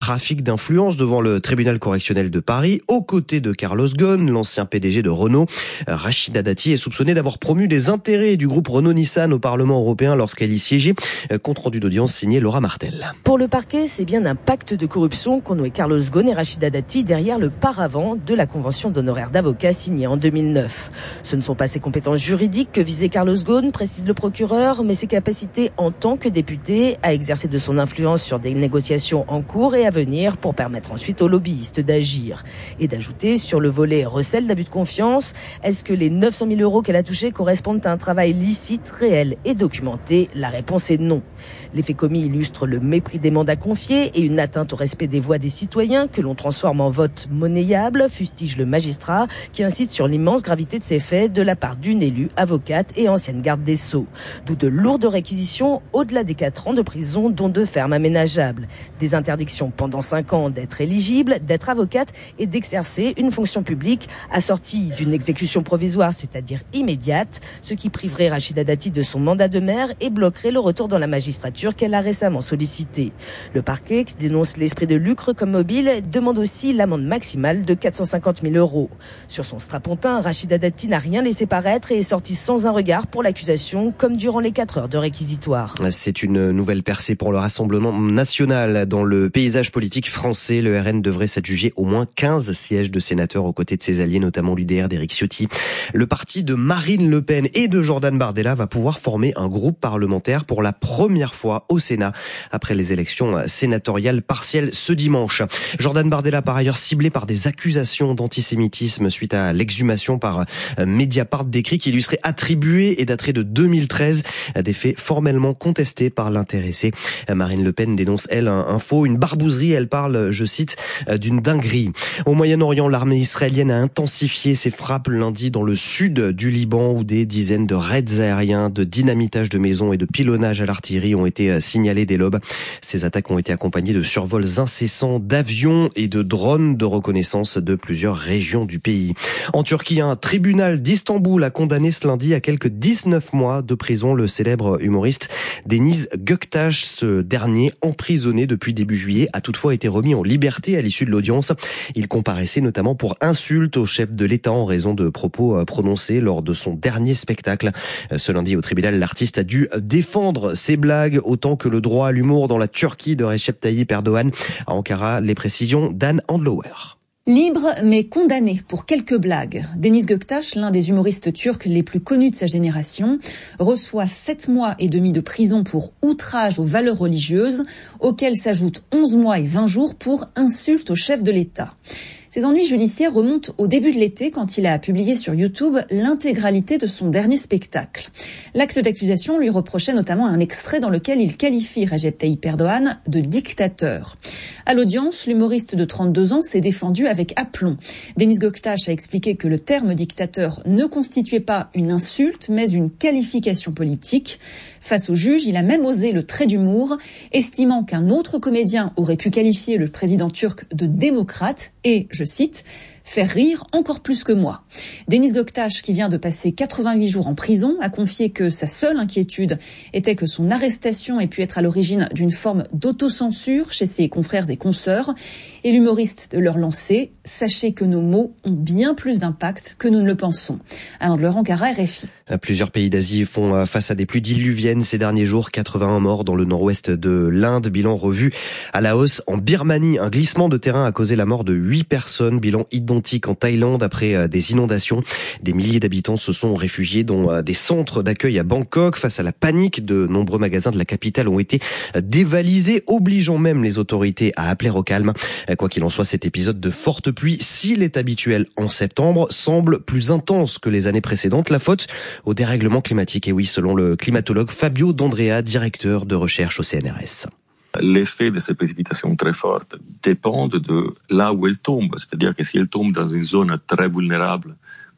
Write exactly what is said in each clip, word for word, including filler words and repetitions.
Trafic d'influence devant le tribunal correctionnel de Paris, aux côtés de Carlos Ghosn, l'ancien P D G de Renault. Rachida Dati est soupçonnée d'avoir promu les intérêts du groupe Renault-Nissan au Parlement européen lorsqu'elle y siégeait. Compte rendu d'audience signé Laura Martel. Pour le parquet, c'est bien un pacte de corruption qu'ont noué Carlos Ghosn et Rachida Dati derrière le paravent de la convention d'honoraires d'avocats signée en deux mille neuf. Ce ne sont pas ses compétences juridiques que visait Carlos Ghosn, précise le procureur, mais ses capacités en tant que député à exercer de son influence sur des négociations en cours et à venir pour permettre ensuite aux lobbyistes d'agir. Et d'ajouter sur le volet recel d'abus de confiance, est-ce que les neuf cent mille euros qu'elle a touchés correspondent à un travail licite, réel et documenté? La réponse est non. Les faits commis illustrent le mépris des mandats confiés et une atteinte au respect des voix des citoyens que l'on transforme en vote monnayable, fustige le magistrat qui incite sur l'immense gravité de ces faits de la part d'une élue, avocate et ancienne garde des Sceaux. D'où de lourdes réquisitions au-delà des quatre ans de prison dont deux fermes aménageables. Des interdictions pendant cinq ans d'être éligible, d'être avocate et d'exercer une fonction publique assortie d'une exécution provisoire, c'est-à-dire immédiate, ce qui priverait Rachida Dati de son mandat de maire et bloquerait le retour dans la magistrature qu'elle a récemment sollicité. Le parquet, qui dénonce l'esprit de lucre comme mobile, demande aussi l'amende maximale de quatre cent cinquante mille euros. Sur son strapontin, Rachida Dati n'a rien laissé paraître et est sortie sans un regard pour l'accusation, comme durant les quatre heures de réquisitoire. C'est une nouvelle percée pour le Rassemblement national. Dans le paysage politique français, le R N devrait s'adjuger au moins quinze sièges de sénateurs aux côtés de ses alliés, notamment l'U D R d'Éric Ciotti. Le parti de Marine Le Pen et de Jordan Bardella va pouvoir former un groupe parlementaire pour la première fois au Sénat, après les élections sénatoriales partielles ce dimanche. Jordan Bardella, par ailleurs ciblé par des accusations d'antisémitisme suite à l'exhumation par Mediapart d'écrits qui lui seraient attribués et dateraient de deux mille treize, des faits formellement contestés par l'intéressé. Marine Le Pen dénonce, elle, un faux, une barbouzerie. Elle parle, je cite, d'une dinguerie. Au Moyen-Orient, l'armée israélienne a intensifié ses frappes lundi dans le sud du Liban, où des dizaines de raids aériens, de dynamitage de maisons et de pilonnage à l'artillerie ont été signalés dès l'aube. Ces attaques ont été accompagnées de survols incessants d'avions et de drones de reconnaissance de plusieurs régions du pays. En Turquie, un tribunal d'Istanbul a condamné ce lundi à quelques dix-neuf mois de prison le célèbre humoriste Deniz Göktaş. Ce dernier, emprisonné depuis début juillet, a toutefois été remis en liberté à l'issue de l'audience. Il comparaissait notamment pour insulte au chef de l'État en raison de propos prononcés lors de son dernier spectacle. Ce lundi, au tribunal, l'artiste a dû défendre ses blagues autant que le droit à l'humour dans la Turquie de Recep Tayyip Erdogan. À Ankara, les précisions d'Anne Andlauer. Libre mais condamné pour quelques blagues. Deniz Göktaş, l'un des humoristes turcs les plus connus de sa génération, reçoit sept mois et demi de prison pour outrage aux valeurs religieuses, auxquels s'ajoutent onze mois et vingt jours pour insulte au chef de l'État. Ses ennuis judiciaires remontent au début de l'été quand il a publié sur YouTube l'intégralité de son dernier spectacle. L'acte d'accusation lui reprochait notamment un extrait dans lequel il qualifie Recep Tayyip Erdogan de dictateur. À l'audience, l'humoriste de trente-deux ans s'est défendu avec aplomb. Deniz Göktaş a expliqué que le terme dictateur ne constituait pas une insulte, mais une qualification politique. Face au juge, il a même osé le trait d'humour, estimant qu'un autre comédien aurait pu qualifier le président turc de démocrate et, je cite, faire rire encore plus que moi. Deniz Göktaş, qui vient de passer quatre-vingt-huit jours en prison, a confié que sa seule inquiétude était que son arrestation ait pu être à l'origine d'une forme d'autocensure chez ses confrères et consoeurs. Et l'humoriste de leur lancer, sachez que nos mots ont bien plus d'impact que nous ne le pensons. Alain de Ankara, R F I. Plusieurs pays d'Asie font face à des pluies diluviennes ces derniers jours. quatre-vingt-un morts dans le nord-ouest de l'Inde. Bilan revu à la hausse en Birmanie. Un glissement de terrain a causé la mort de huit personnes. Bilan identique en Thaïlande après des inondations. Des milliers d'habitants se sont réfugiés dans des centres d'accueil à Bangkok. Face à la panique, de nombreux magasins de la capitale ont été dévalisés, obligeant même les autorités à appeler au calme. Quoi qu'il en soit, cet épisode de forte pluie, s'il est habituel en septembre, semble plus intense que les années précédentes. La faute au dérèglement climatique. Et oui, selon le climatologue Fabio D'Andrea, directeur de recherche au C N R S. L'effet de ces précipitations très fortes dépend de là où elles tombent. C'est-à-dire que si elles tombent dans une zone très vulnérable,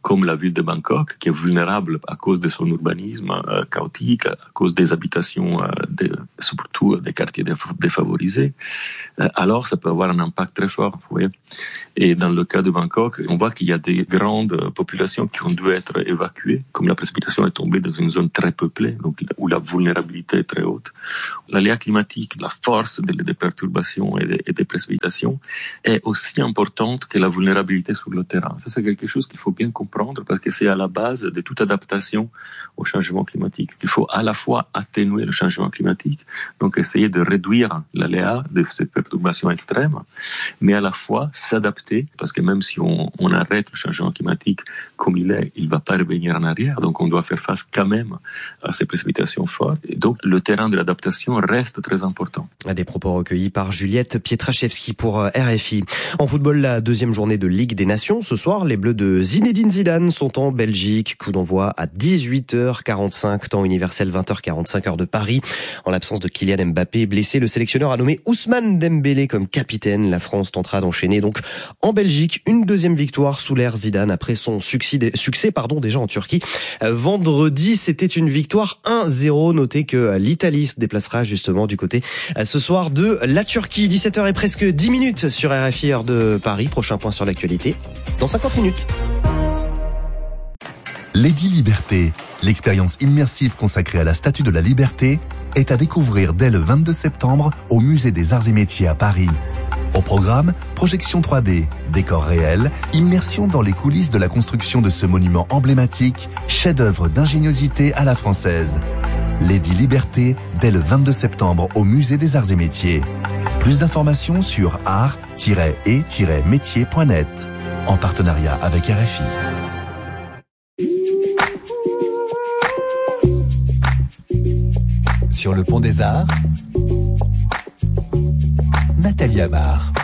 comme la ville de Bangkok, qui est vulnérable à cause de son urbanisme euh, chaotique, à cause des habitations, euh, de, surtout des quartiers défavorisés, euh, alors ça peut avoir un impact très fort. Vous voyez. Et dans le cas de Bangkok, on voit qu'il y a des grandes populations qui ont dû être évacuées, comme la précipitation est tombée dans une zone très peuplée, donc où la vulnérabilité est très haute. L'aléa climatique, la force des, des perturbations et des, et des précipitations est aussi importante que la vulnérabilité sur le terrain. Ça, c'est quelque chose qu'il faut bien comprendre parce que c'est à la base de toute adaptation au changement climatique. Il faut à la fois atténuer le changement climatique, donc essayer de réduire l'aléa de ces perturbations extrêmes, mais à la fois s'adapter, parce que même si on, on arrête le changement climatique comme il est, il ne va pas revenir en arrière, donc on doit faire face quand même à ces précipitations fortes. Et donc le terrain de l'adaptation reste très important. Des propos recueillis par Juliette Pietraszewski pour R F I. En football, la deuxième journée de Ligue des Nations. Ce soir, les Bleus de Zinedine Zidane sont en Belgique. Coup d'envoi à dix-huit heures quarante-cinq, temps universel vingt heures quarante-cinq, heure de Paris. En l'absence de Kylian Mbappé blessé, le sélectionneur a nommé Ousmane Dembélé comme capitaine. La France tentera d'enchaîner donc en Belgique une deuxième victoire sous l'ère Zidane après son succès, succès pardon, déjà en Turquie. Vendredi, c'était une victoire un zéro. Notez que l'Italie se déplacera justement du côté ce soir de la Turquie. dix-sept heures et presque dix minutes sur R F I, heure de Paris. Prochain point sur l'actualité dans cinquante minutes. Lady Liberté, l'expérience immersive consacrée à la Statue de la Liberté, est à découvrir dès le vingt-deux septembre au Musée des Arts et Métiers à Paris. Au programme, projection trois D, décors réels, immersion dans les coulisses de la construction de ce monument emblématique, chef-d'œuvre d'ingéniosité à la française. Lady Liberté, dès le vingt-deux septembre au Musée des Arts et Métiers. Plus d'informations sur art tiret et tiret métier point net, en partenariat avec R F I. Sur le pont des Arts, Nathalie Amar.